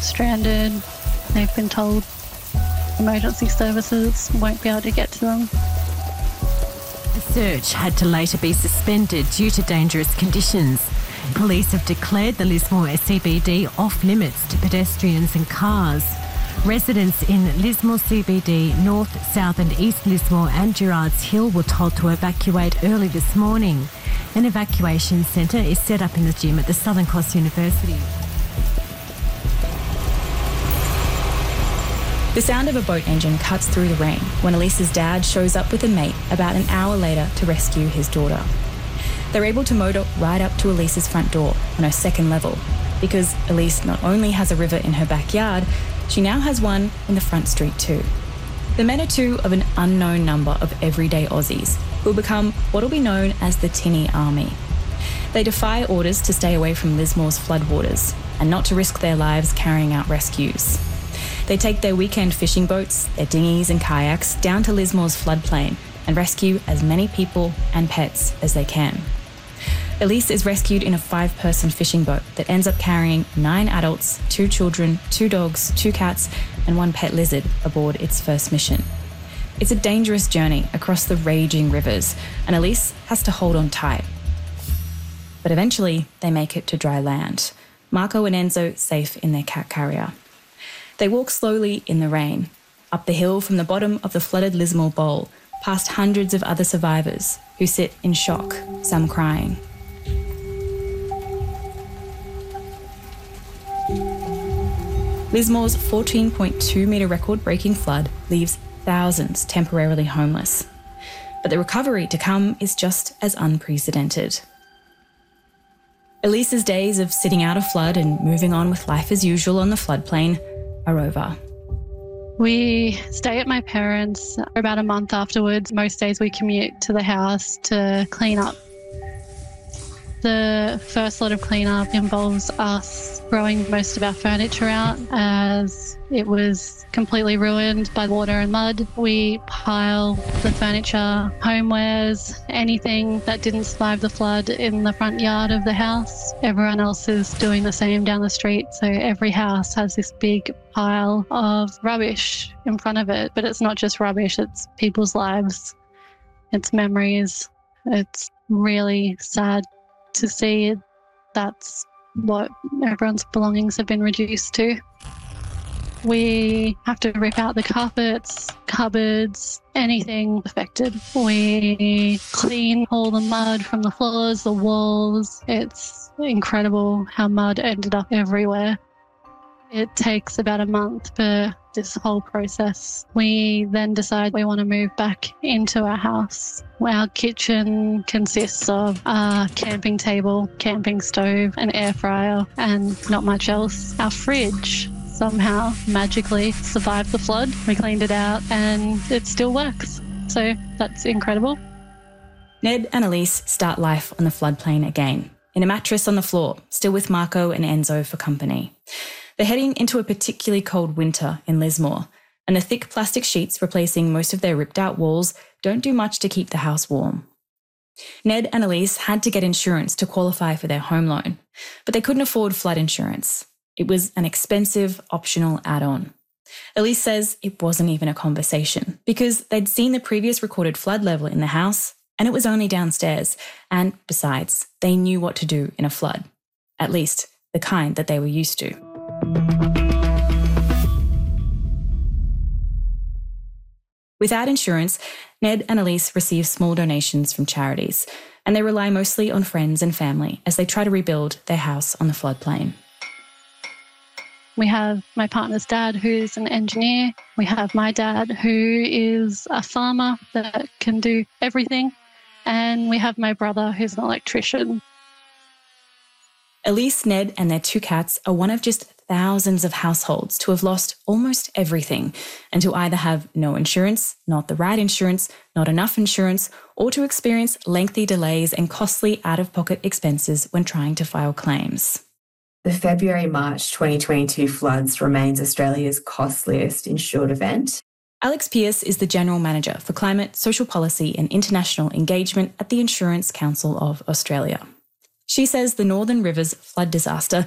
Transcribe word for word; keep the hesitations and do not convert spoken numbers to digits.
stranded. They've been told emergency services won't be able to get to them. The search had to later be suspended due to dangerous conditions. Police have declared the Lismore C B D off limits to pedestrians and cars. Residents in Lismore C B D, North, South and East Lismore and Gerrards Hill were told to evacuate early this morning. An evacuation centre is set up in the gym at the Southern Cross University. The sound of a boat engine cuts through the rain when Elise's dad shows up with a mate about an hour later to rescue his daughter. They're able to motor right up to Elise's front door on her second level because Elise not only has a river in her backyard, she now has one in the front street too. The men are two of an unknown number of everyday Aussies who will become what will be known as the Tinny Army. They defy orders to stay away from Lismore's floodwaters and not to risk their lives carrying out rescues. They take their weekend fishing boats, their dinghies and kayaks down to Lismore's floodplain and rescue as many people and pets as they can. Elise is rescued in a five-person fishing boat that ends up carrying nine adults, two children, two dogs, two cats, and one pet lizard aboard its first mission. It's a dangerous journey across the raging rivers, and Elise has to hold on tight. But eventually, they make it to dry land. Marco and Enzo safe in their cat carrier. They walk slowly in the rain, up the hill from the bottom of the flooded Lismore Bowl, past hundreds of other survivors who sit in shock, some crying. Lismore's fourteen point two metre record-breaking flood leaves thousands temporarily homeless. But the recovery to come is just as unprecedented. Elise's days of sitting out a flood and moving on with life as usual on the floodplain are over. We stay at my parents' for about a month afterwards. Most days we commute to the house to clean up. The first lot of cleanup involves us throwing most of our furniture out as it was completely ruined by water and mud. We pile the furniture, homewares, anything that didn't survive the flood in the front yard of the house. Everyone else is doing the same down the street, so every house has this big pile of rubbish in front of it. But it's not just rubbish, it's people's lives, it's memories. It's really sad to see that's what everyone's belongings have been reduced to. We have to rip out the carpets, cupboards, anything affected. We clean all the mud from the floors, the walls. It's incredible how mud ended up everywhere. It takes about a month for this whole process. We then decide we want to move back into our house. Our kitchen consists of a camping table, camping stove, an air fryer, and not much else. Our fridge somehow magically survived the flood. We cleaned it out and it still works. So that's incredible. Ned and Elise start life on the floodplain again, in a mattress on the floor, still with Marco and Enzo for company. They're heading into a particularly cold winter in Lismore, and the thick plastic sheets replacing most of their ripped-out walls don't do much to keep the house warm. Ned and Elise had to get insurance to qualify for their home loan, but they couldn't afford flood insurance. It was an expensive, optional add-on. Elise says it wasn't even a conversation because they'd seen the previous recorded flood level in the house and it was only downstairs, and besides, they knew what to do in a flood, at least the kind that they were used to. Without insurance, Ned and Elise receive small donations from charities, and they rely mostly on friends and family as they try to rebuild their house on the floodplain. We have my partner's dad, who's an engineer. We have my dad, who is a farmer that can do everything. And we have my brother, who's an electrician. Elise, Ned and their two cats are one of just thousands of households to have lost almost everything and to either have no insurance, not the right insurance, not enough insurance, or to experience lengthy delays and costly out-of-pocket expenses when trying to file claims. The February-March twenty twenty-two floods remains Australia's costliest insured event. Alex Pearce is the General Manager for Climate, Social Policy and International Engagement at the Insurance Council of Australia. She says the Northern Rivers flood disaster